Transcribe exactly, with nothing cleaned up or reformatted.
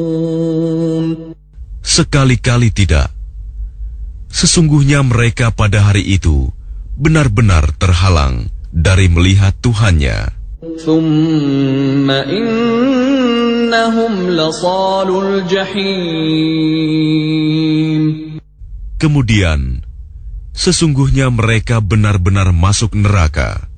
Sekali-kali tidak. Sesungguhnya mereka pada hari itu benar-benar terhalang dari melihat Tuhannya. Thumma innahum lasalul jahim. Kemudian, sesungguhnya mereka benar-benar masuk neraka.